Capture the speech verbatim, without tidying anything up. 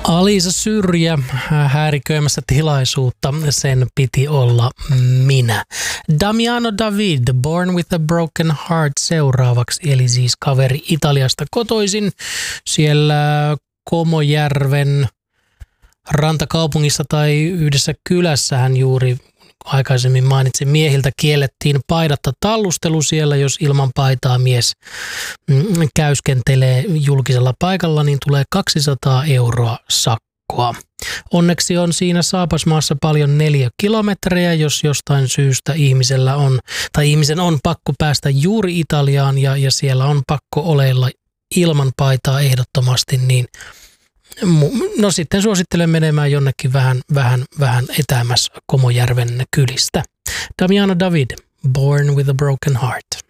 Alisa Syrjä häiriköimässä tilaisuutta, sen piti olla minä. Damiano David, Born with a Broken Heart seuraavaksi, eli siis kaveri Italiasta kotoisin. Siellä Komojärven rantakaupungissa tai yhdessä kylässä hän juuri aikaisemmin mainitsin, miehiltä kiellettiin paidatta tallustelu siellä, jos ilman paitaa mies käyskentelee julkisella paikalla, niin tulee kaksisataa euroa sakkoa. Onneksi on siinä Saapasmaassa paljon neliökilometrejä, jos jostain syystä ihmisellä on, tai ihmisen on pakko päästä juuri Italiaan ja, ja siellä on pakko oleilla ilman paitaa ehdottomasti, niin no sitten suosittelen menemään jonnekin vähän, vähän, vähän etäämässä Komojärven kylistä. Damiano David, Born with a Broken Heart.